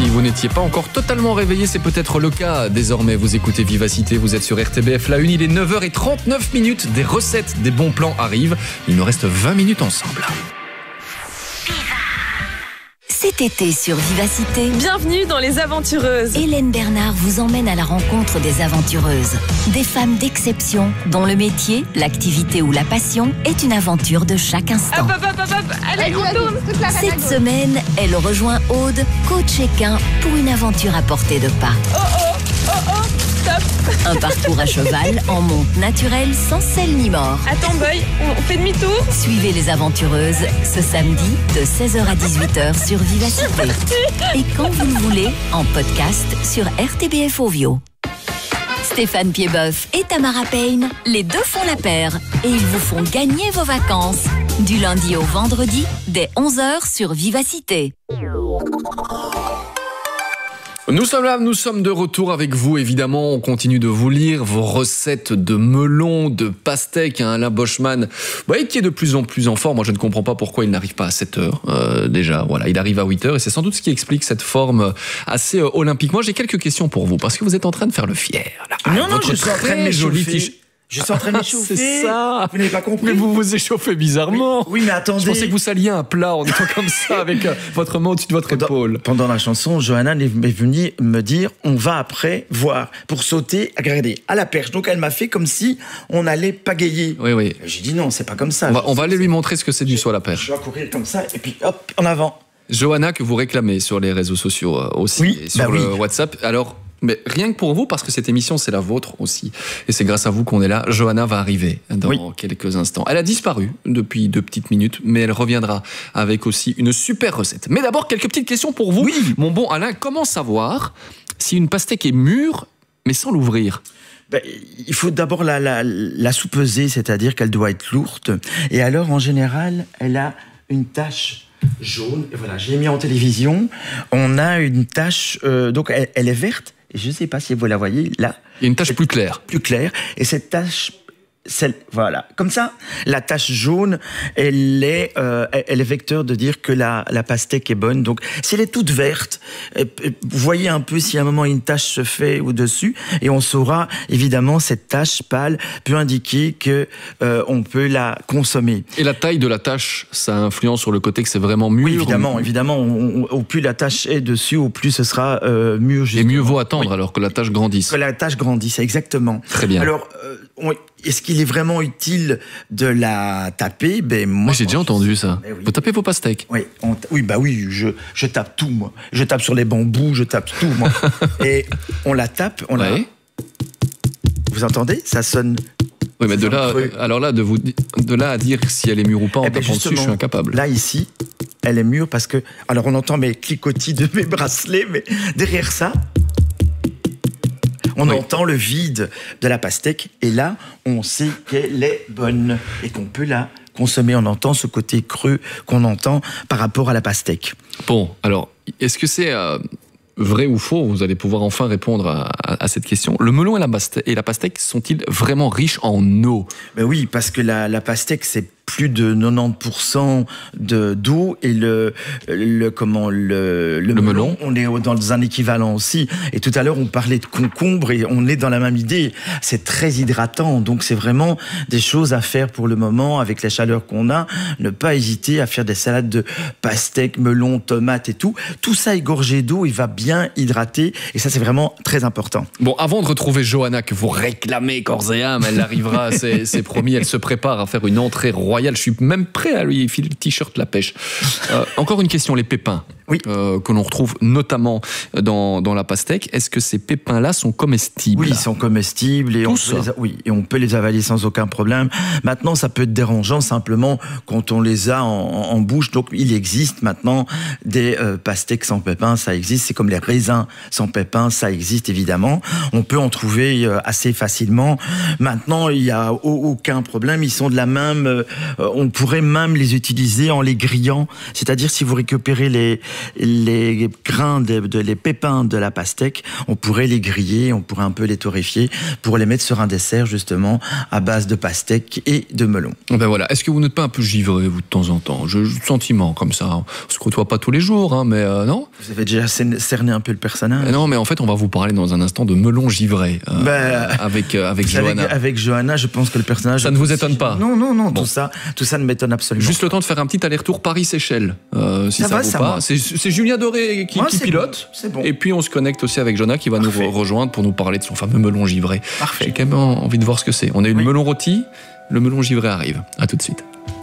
vous n'étiez pas encore totalement réveillé, c'est peut-être le cas désormais. Vous écoutez Vivacité, vous êtes sur RTBF La Une, il est 9h39, des recettes, des bons plans arrivent. Il nous reste 20 minutes ensemble. Cet été sur Vivacité, bienvenue dans Les Aventureuses. Hélène Bernard vous emmène à la rencontre des aventureuses. Des femmes d'exception dont le métier, l'activité ou la passion est une aventure de chaque instant. Allez, on tourne. Cette semaine, elle rejoint Aude, coach équin, pour une aventure à portée de pas. Stop. Un parcours à cheval en monte naturelle sans selle ni mort. Attends, Boy, on fait demi-tour. Suivez les aventureuses ce samedi de 16h à 18h sur Vivacité. Et quand vous le voulez, en podcast sur RTBF Ovio. Stéphane Piedboeuf et Tamara Payne, les deux font la paire et ils vous font gagner vos vacances. Du lundi au vendredi, dès 11h sur Vivacité. Nous sommes là, nous sommes de retour avec vous, évidemment. On continue de vous lire vos recettes de melon, de pastèque. Alain Boschman, qui est de plus en plus en forme. Moi, je ne comprends pas pourquoi il n'arrive pas à 7h. Déjà, voilà, il arrive à 8h et c'est sans doute ce qui explique cette forme assez olympique. Moi, j'ai quelques questions pour vous parce que vous êtes en train de faire le fier. Là. Non, je suis en train de m'échauffer. Je suis en train de m'échauffer. C'est ça. Vous n'avez pas compris. Mais vous vous échauffez bizarrement. Oui, mais attendez. Je pensais que vous saliez un plat en étant comme ça avec votre main au-dessus de votre épaule. Pendant la chanson, Johanna est venue me dire on va après voir pour sauter, regardez, à la perche. Donc elle m'a fait comme si on allait pagayer. Oui. J'ai dit non, c'est pas comme ça. On va aller lui montrer ce que c'est du saut à la perche. Je vais courir comme ça et puis hop, en avant. Johanna, que vous réclamez sur les réseaux sociaux aussi, oui, et sur le WhatsApp. Alors, mais rien que pour vous, parce que cette émission, c'est la vôtre aussi. Et c'est grâce à vous qu'on est là. Johanna va arriver dans quelques instants. Elle a disparu depuis 2 petites minutes, mais elle reviendra avec aussi une super recette. Mais d'abord, quelques petites questions pour vous. Oui. Mon bon Alain, comment savoir si une pastèque est mûre, mais sans l'ouvrir ? Il faut d'abord la soupeser, c'est-à-dire qu'elle doit être lourde. Et alors, en général, elle a une tache jaune. Et voilà, je l'ai mis en télévision. On a une tache, donc elle est verte. Je ne sais pas si vous la voyez, là. Il y a une tache plus claire. Plus claire. Et cette tache, voilà. Comme ça, la tache jaune, elle est vecteur de dire que la pastèque est bonne. Donc, si elle est toute verte, vous voyez un peu si à un moment une tache se fait au-dessus, et on saura, évidemment, cette tache pâle peut indiquer que on peut la consommer. Et la taille de la tache, ça influence sur le côté que c'est vraiment mûr. Oui, évidemment. Au plus la tache est dessus, au plus ce sera mûr. Justement. Et mieux vaut attendre alors que la tache grandisse. Que la tache grandisse, exactement. Très bien. Alors, est-ce qu'il est vraiment utile de la taper? Moi, j'ai déjà entendu ça. Oui. Vous tapez vos pastèques? Oui, je tape tout, moi. Je tape sur les bambous, je tape tout, moi. Et on la tape, Vous entendez? Ça sonne... Oui, mais de là à dire si elle est mûre ou pas en tapant dessus, je suis incapable. Là, ici, elle est mûre parce que... Alors, on entend mes cliquetis de mes bracelets, mais derrière ça... On entend le vide de la pastèque et là, on sait qu'elle est bonne et qu'on peut la consommer. On entend ce côté creux qu'on entend par rapport à la pastèque. Bon, alors, est-ce que c'est vrai ou faux? Vous allez pouvoir enfin répondre à cette question. Le melon et la pastèque sont-ils vraiment riches en eau? Oui, parce que la pastèque, c'est plus de 90% d'eau et le melon, on est dans un équivalent aussi. Et tout à l'heure, on parlait de concombre et on est dans la même idée. C'est très hydratant, donc c'est vraiment des choses à faire pour le moment avec la chaleur qu'on a. Ne pas hésiter à faire des salades de pastèque, melon, tomates et tout. Tout ça est gorgé d'eau, il va bien hydrater et ça, c'est vraiment très important. Bon, avant de retrouver Johanna que vous réclamez corps et âme, elle arrivera, c'est promis, elle se prépare à faire une entrée royale. Je suis même prêt à lui filer le t-shirt La Pêche. Encore une question, les pépins que l'on retrouve notamment dans la pastèque. Est-ce que ces pépins-là sont comestibles? Oui, ils sont comestibles et on peut les avaler sans aucun problème. Maintenant, ça peut être dérangeant simplement quand on les a en bouche. Donc, il existe maintenant des pastèques sans pépins, ça existe. C'est comme les raisins sans pépins, ça existe évidemment. On peut en trouver assez facilement. Maintenant, il n'y a aucun problème. Ils sont de la même... on pourrait même les utiliser en les grillant. C'est-à-dire, si vous récupérez les grains, les pépins de la pastèque, on pourrait les griller, on pourrait un peu les torréfier pour les mettre sur un dessert justement à base de pastèque et de melon. Ben voilà. Est-ce que vous n'êtes pas un peu givré, vous, de temps en temps? J'ai le sentiment comme ça. On se côtoie pas tous les jours, hein, mais non. Vous avez déjà cerné un peu le personnage. Non, mais en fait, on va vous parler dans un instant de melon givré avec Johanna. Avec Johanna, je pense que le personnage... Ça ne vous étonne pas? Non. Bon. Tout ça ne m'étonne absolument Juste pas. le temps de faire un petit aller-retour Paris-Seychelles, si ça vaut pas. C'est Julien Doré qui pilote. Bon, c'est bon. Et puis on se connecte aussi avec Johanna qui va nous rejoindre pour nous parler de son fameux melon givré. Parfait. J'ai quand même envie de voir ce que c'est. On a eu le melon rôti, le melon givré arrive. À tout de suite.